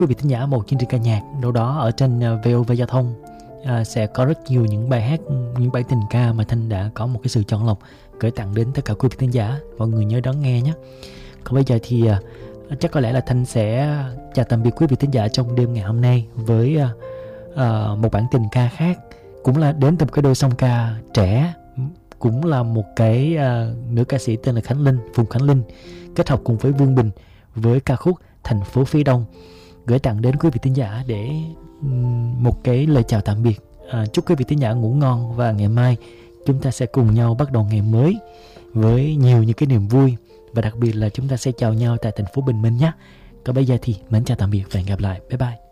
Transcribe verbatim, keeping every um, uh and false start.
quý vị thính giả một chương trình ca nhạc đâu đó ở trên uh, vê o vê Giao thông uh, sẽ có rất nhiều những bài hát, những bản tình ca mà Thanh đã có một cái sự chọn lọc gửi tặng đến tất cả quý vị thính giả. Mọi người nhớ đón nghe nhé. Còn bây giờ thì uh, chắc có lẽ là Thanh sẽ chào tạm biệt quý vị thính giả trong đêm ngày hôm nay với uh, uh, một bản tình ca khác, cũng là đến từ một cái đôi song ca trẻ, cũng là một cái uh, nữ ca sĩ tên là Khánh Linh, Phùng Khánh Linh, kết hợp cùng với Vương Bình với ca khúc Thành phố phía Đông, gửi tặng đến quý vị thính giả để um, một cái lời chào tạm biệt. À, chúc quý vị thính giả ngủ ngon và ngày mai chúng ta sẽ cùng nhau bắt đầu ngày mới với nhiều những cái niềm vui, và đặc biệt là chúng ta sẽ chào nhau tại thành phố Bình Minh nhé. Còn bây giờ thì mến chào tạm biệt và hẹn gặp lại. Bye bye.